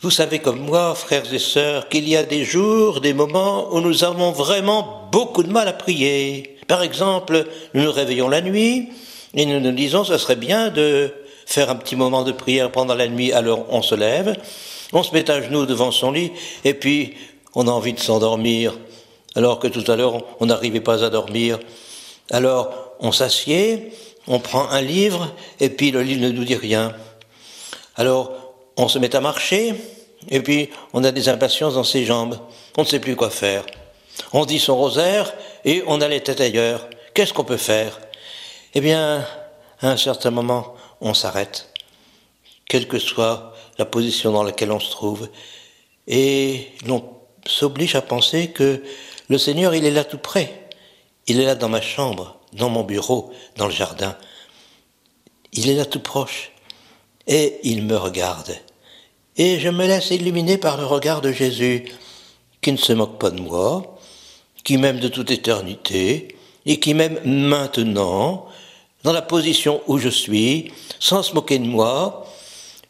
Vous savez comme moi, frères et sœurs, qu'il y a des jours, des moments où nous avons vraiment beaucoup de mal à prier. Par exemple, nous nous réveillons la nuit et nous nous disons ça serait bien de faire un petit moment de prière pendant la nuit, alors on se lève, on se met à genoux devant son lit et puis on a envie de s'endormir, alors que tout à l'heure on n'arrivait pas à dormir. Alors on s'assied, on prend un livre et puis le livre ne nous dit rien. Alors on se met à marcher, et puis on a des impatiences dans ses jambes. On ne sait plus quoi faire. On dit son rosaire, et on a les têtes ailleurs. Qu'est-ce qu'on peut faire? Eh bien, à un certain moment, on s'arrête, quelle que soit la position dans laquelle on se trouve. Et l'on s'oblige à penser que le Seigneur, il est là tout près. Il est là dans ma chambre, dans mon bureau, dans le jardin. Il est là tout proche. Et il me regarde. Et je me laisse illuminer par le regard de Jésus, qui ne se moque pas de moi, qui m'aime de toute éternité, et qui m'aime maintenant, dans la position où je suis, sans se moquer de moi,